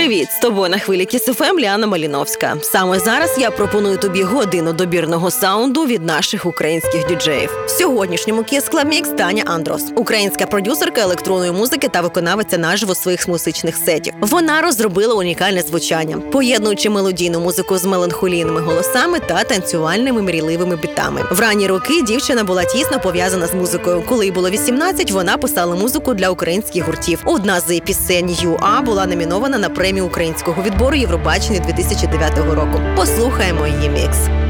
Привіт! З тобою на хвилі Kiss FM Ліана Маліновська. Саме зараз я пропоную тобі годину добірного саунду від наших українських діджеїв. В сьогоднішньому Kiss Club Mix Таня Андрос, українська продюсерка електронної музики та виконавиця наживо своїх музичних сетів. Вона розробила унікальне звучання, поєднуючи мелодійну музику з меланхолійними голосами та танцювальними мрійливими бітами. В ранні роки дівчина була тісно пов'язана з музикою. Коли їй було 18, вона писала музику для українських гуртів. Одна з її пісень «ЮА» була номінована на премію українського відбору Євробачення 2009 року. Послухаємо її мікс.